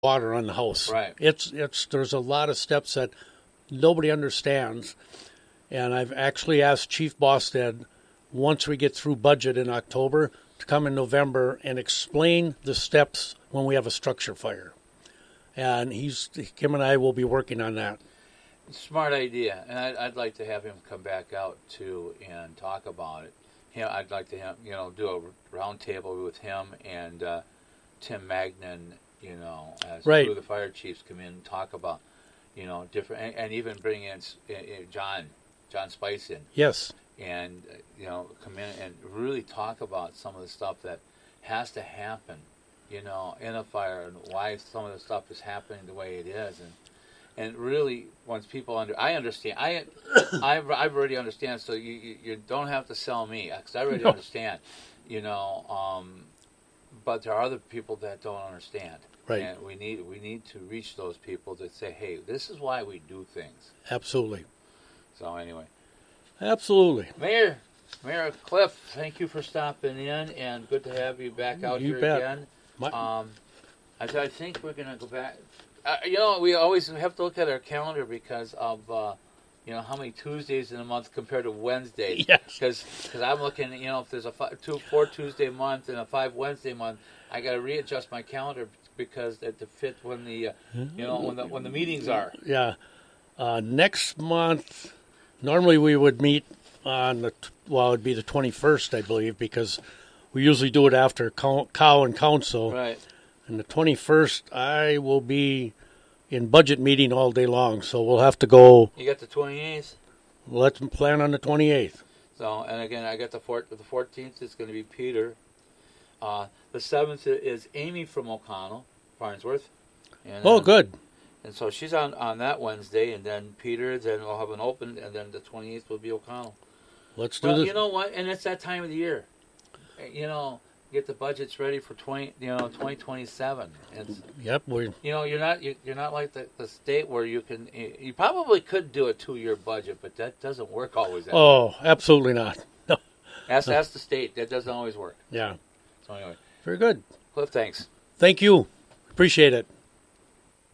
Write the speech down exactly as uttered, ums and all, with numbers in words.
water on the house. Right. It's it's there's a lot of steps that nobody understands, and I've actually asked Chief Bostad once we get through budget in October to come in November and explain the steps when we have a structure fire, and he's Kim and I will be working on that. Smart idea, and I'd, I'd like to have him come back out too and talk about it. You know, I'd like to have you know do a round table with him and uh, Tim Magnan. You know, as right. two of the fire chiefs come in and talk about, you know, different, and, and even bring in uh, John, John Spice in. Yes. And, uh, you know, come in and really talk about some of the stuff that has to happen, you know, in a fire and why some of the stuff is happening the way it is. And and really, once people under, I understand, I, I've, I've already understand, so you, you, you don't have to sell me, because I already no. understand, you know, um, but there are other people that don't understand. Right. And we need we need to reach those people that say, hey, this is why we do things. Absolutely. So anyway. Absolutely. Mayor, Mayor Cliff, thank you for stopping in, and good to have you back out you here bet. again. My- Um, I, I think we're going to go back. Uh, you know, we always have to look at our calendar because of, uh, you know, how many Tuesdays in a month compared to Wednesdays. Yes. Because I'm looking, you know, if there's a five, two, four Tuesday month and a five Wednesday month, I got to readjust my calendar because that to fit when the, uh, you know, when the when the meetings are. Yeah. Uh, next month, normally we would meet on the, well, it would be the twenty-first, I believe, because we usually do it after cow, cow and council. Right. And the twenty-first, I will be in budget meeting all day long, so we'll have to go. You got the twenty-eighth? Let's plan on the twenty-eighth. So, and again, I got the four, the fourteenth is going to be Peter. Uh, the seventh is Amy from O'Connell, Farnsworth. And, Oh, uh, good. And so she's on, on that Wednesday, and then Peter, then we'll have an open, and then the twenty-eighth will be O'Connell. Let's do Well, this. you know what? And it's that time of the year. You know, get the budgets ready for twenty, you know, twenty twenty-seven. It's, Yep, we. you know, you're not you, you're not like the, the state where you can. You probably could do a two-year budget, but that doesn't work always. That Oh, way. absolutely not. No. That's that's the state. That doesn't always work. Yeah. So anyway, Very good. Cliff, thanks. Thank you. Appreciate it.